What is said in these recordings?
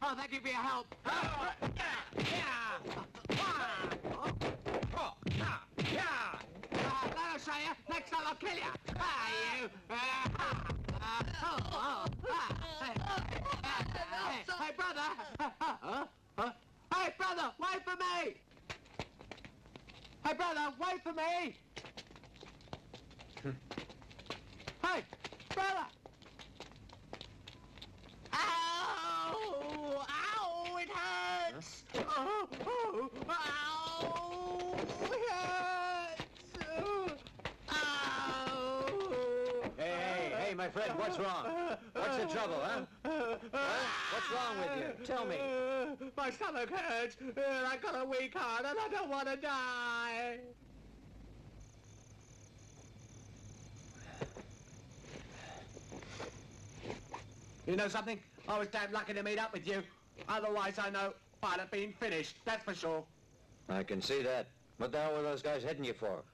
Oh, thank you for your help. That'll show you. Next time I'll kill you. You. Hey, brother. Hey, brother, wait for me. Hey, brother, wait for me. Hey, brother. Ow! Ow! It hurts! Oh, oh, ow! It hurts! Ow! Hey, my friend, what's wrong? What's the trouble, huh? What's wrong with you? Tell me. My stomach hurts. I got a weak heart and I don't want to die. You know something? I was damn lucky to meet up with you. Otherwise, I know I'd have been finished, that's for sure. I can see that. What the hell were those guys heading you for?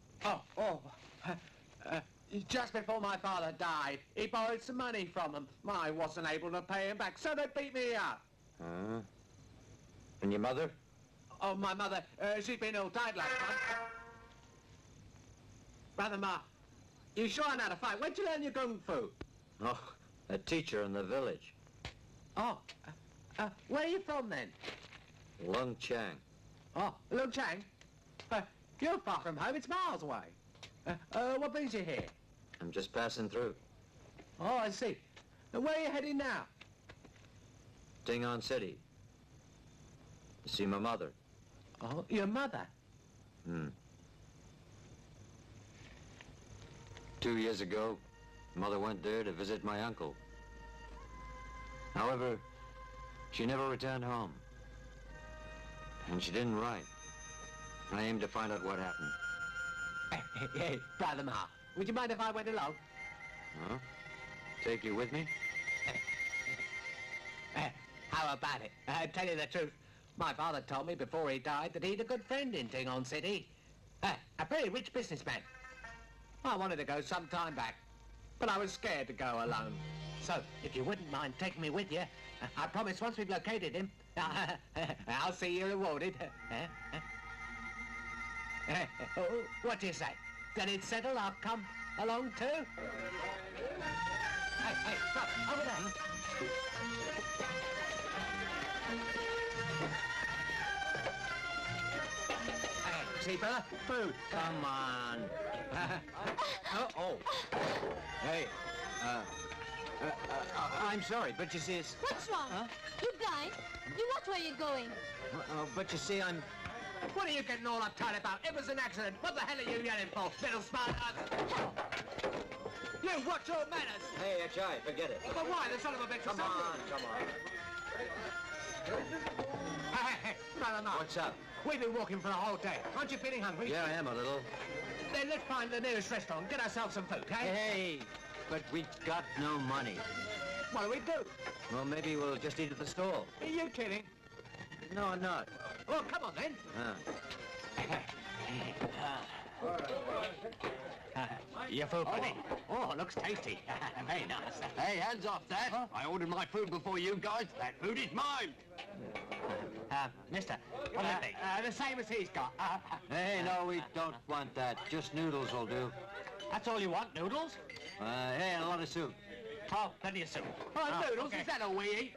Just before my father died, he borrowed some money from them. I wasn't able to pay him back, so they beat me up. Huh? And your mother? Oh, my mother, she's been ill, died last month. Brother Ma, you sure know how to fight? Where'd you learn your kung fu? Oh, a teacher in the village. Oh, where are you from then? Lung Chang. Oh, Lung Chang? You're far from home, it's miles away. What brings you here? I'm just passing through. Oh, I see. Where are you heading now? Dingon City. To see my mother. Oh, your mother? 2 years ago, Mother went there to visit my uncle. However, she never returned home. And she didn't write. I aim to find out what happened. Hey, Brother Ma, would you mind if I went along? Huh? Take you with me? How about it? Tell you the truth, my father told me before he died that he'd a good friend in Dingon City. A very rich businessman. I wanted to go some time back, but I was scared to go alone. So, if you wouldn't mind taking me with you, I promise once we've located him, I'll see you rewarded. What do you say? Then it's settled, I'll come along too? Hey, stop, over there. See, fella? Food. Come on. Hey, I'm sorry, but you see, it's... What's wrong? Huh? You blind? You watch where you're going. But you see, I'm... What are you getting all uptight about? It was an accident. What the hell are you yelling for, little smart ass? You, watch your manners. Hey, Achai, forget it. But why? The son of a bitch. Come on. Hey, brother Mark. What's up? We've been walking for a whole day. Aren't you feeling hungry? Yeah, I am a little. Then let's find the nearest restaurant, get ourselves some food, okay? Hey, but we got no money. What do we do? Well, maybe we'll just eat at the stall. Are you kidding? No, I'm not. Well, come on then. Your food, buddy. Oh, looks tasty. Very nice. Hey, hands off that. Huh? I ordered my food before you guys. That food is mine. Mister, what do you think? The same as he's got. Hey, no, we don't want that. Just noodles will do. That's all you want, noodles? Hey, and a lot of soup. Oh, plenty of soup. Noodles, okay. Is that all we eat?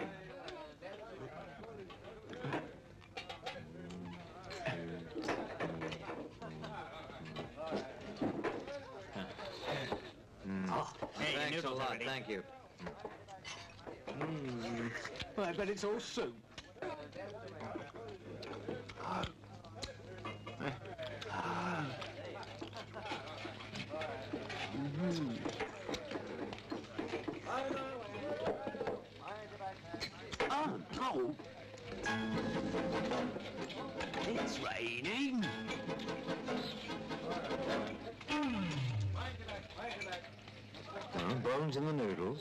Hey, thanks a lot, already. Thank you. Well, I bet it's all soup. Oh, no. It's raining. Bones in the noodles.